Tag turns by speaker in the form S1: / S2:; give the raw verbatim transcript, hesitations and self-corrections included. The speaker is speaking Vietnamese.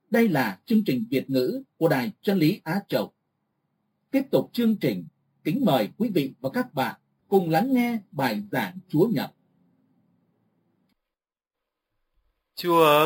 S1: Đây là chương trình Việt ngữ của Đài Chân lý Á Châu. Tiếp tục chương trình, kính mời quý vị và các bạn cùng lắng nghe bài giảng Chúa Nhật.
S2: Chúa